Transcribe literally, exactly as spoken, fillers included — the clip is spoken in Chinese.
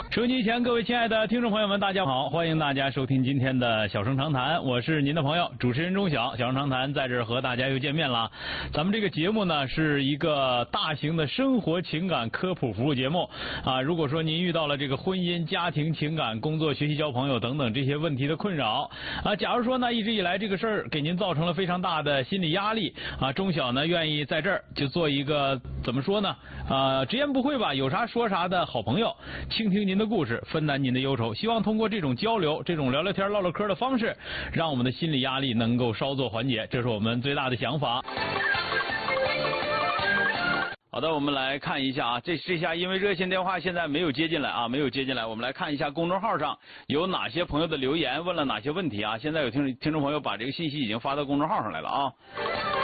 收音机前各位亲爱的听众朋友们，大家好，欢迎大家收听今天的小声长谈，我是您的朋友主持人钟晓。小声长谈在这儿和大家又见面了。咱们这个节目呢是一个大型的生活情感科普服务节目啊。如果说您遇到了这个婚姻、家庭、情感、工作、学习、交朋友等等这些问题的困扰啊，假如说呢一直以来这个事儿给您造成了非常大的心理压力啊，钟晓呢愿意在这儿就做一个怎么说呢啊，直言不讳吧，有啥说啥的好朋友，倾听您的故事，分担您的忧愁，希望通过这种交流，这种聊聊天唠唠嗑的方式，让我们的心理压力能够稍作缓解，这是我们最大的想法。好的，我们来看一下啊，这这下因为热线电话现在没有接进来啊，没有接进来，我们来看一下公众号上有哪些朋友的留言，问了哪些问题啊。现在有听听众朋友把这个信息已经发到公众号上来了啊。